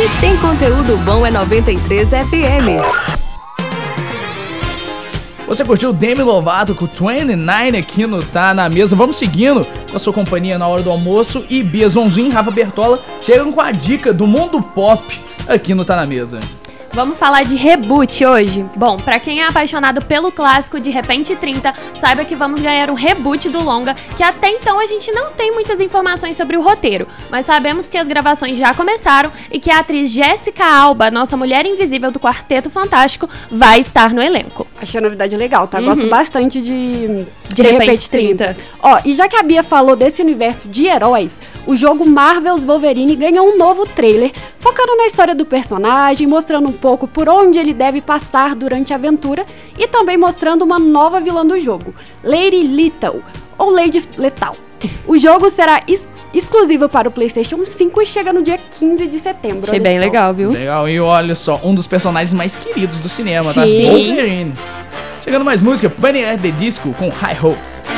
Porque tem conteúdo bom é 93 FM. Você curtiu Demi Lovato com 29 aqui no Tá Na Mesa? Vamos seguindo com a sua companhia na hora do almoço. E Bia Zonzin e Rafa Bertola chegam com a dica do mundo pop aqui no Tá Na Mesa. Vamos falar de reboot hoje? Bom, pra quem é apaixonado pelo clássico De Repente 30, saiba que vamos ganhar um reboot do longa, que até então a gente não tem muitas informações sobre o roteiro, mas sabemos que as gravações já começaram e que a atriz Jéssica Alba, nossa mulher invisível do Quarteto Fantástico, vai estar no elenco. Achei a novidade legal, tá? Gosto bastante de Repente 30. Ó, e já que a Bia falou desse universo de heróis, o jogo Marvel's Wolverine ganhou um novo trailer, focando na história do personagem, mostrando um pouco por onde ele deve passar durante a aventura e também mostrando uma nova vilã do jogo, Lady Lethal, ou Lady Lethal. O jogo será exclusivo para o PlayStation 5 e chega no dia 15 de setembro. Achei bem legal, viu? Legal, e olha só, um dos personagens mais queridos do cinema, tá? Sim. Wolverine. Chegando mais música, Bunny at the Disco com High Hopes.